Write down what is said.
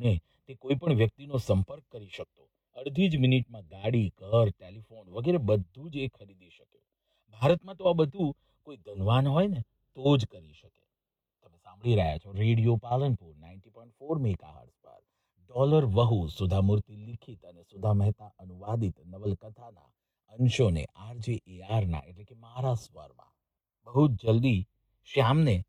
ક્ષણે તે કોઈ પણ વ્યક્તિનો સંપર્ક કરી શકતો. અડધી જ મિનિટમાં ગાડી, ઘર, ટેલિફોન વગેરે બધું જ એ ખરીદી શકે. ભારતમાં તો આ બધું કોઈ ધનવાન હોય ને તો જ કરી શકે. તમે સાંભળી રહ્યા છો રેડિયો પાલનપુર 90.4 મેગાહર્ટ્ઝ પર ડોલર વહુ સુધા મૂર્તિ લિખિત અને સુધા મહેતા અનુવાદિત નવલકથાના અંશોને આરજે એઆરના એટલે કે મારા સ્વરમાં બહુ જ જલ્દી શ્યામને